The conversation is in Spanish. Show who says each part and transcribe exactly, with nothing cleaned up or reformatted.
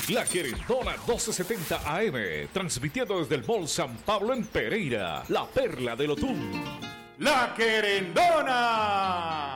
Speaker 1: La Querendona doce setenta A M, transmitiendo desde el Mall San Pablo en Pereira, la perla del Otún.
Speaker 2: La Querendona.